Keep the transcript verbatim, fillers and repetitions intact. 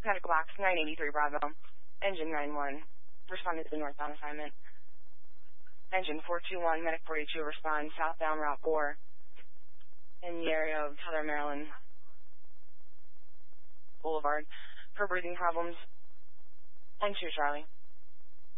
Medical Box nine eighty-three Bravo. Engine nine one. Respond to the northbound assignment. Engine four two one, Medic forty-two, respond southbound Route four in the area of Tyler, Maryland Boulevard for breathing problems. And two, Charlie.